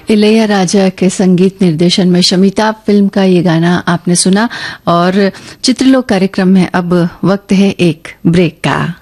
इलैयाराजा के संगीत निर्देशन में शमिता फिल्म का ये गाना आपने सुना और चित्रलोक कार्यक्रम में अब वक्त है एक ब्रेक का।